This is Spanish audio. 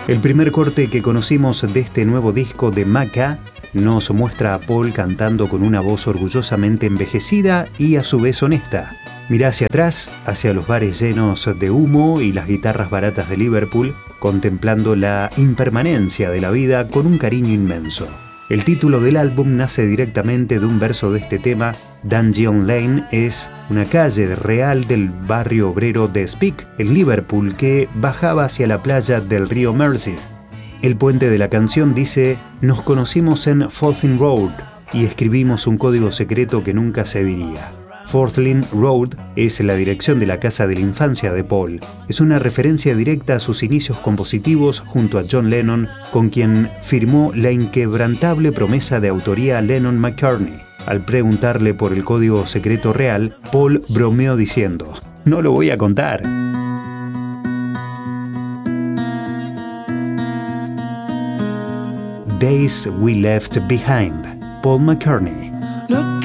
El primer corte que conocimos de este nuevo disco de Macca nos muestra a Paul cantando con una voz orgullosamente envejecida y a su vez honesta. Mira hacia atrás, hacia los bares llenos de humo y las guitarras baratas de Liverpool, contemplando la impermanencia de la vida con un cariño inmenso. El título del álbum nace directamente de un verso de este tema. Dungeon Lane es una calle real del barrio obrero de Speke, en Liverpool, que bajaba hacia la playa del río Mersey. El puente de la canción dice: nos conocimos en Forthlin Road y escribimos un código secreto que nunca se diría. Forthlin Road es la dirección de la casa de la infancia de Paul. Es una referencia directa a sus inicios compositivos junto a John Lennon, con quien firmó la inquebrantable promesa de autoría Lennon-McCartney. Al preguntarle por el código secreto real, Paul bromeó diciendo: no lo voy a contar. Days We Left Behind, Paul McCartney.